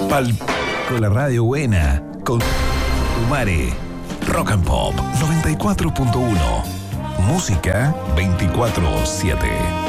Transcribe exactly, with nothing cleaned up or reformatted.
Pal con la radio buena. Con Umare. Rock and Pop noventa y cuatro punto uno. Música veinticuatro siete.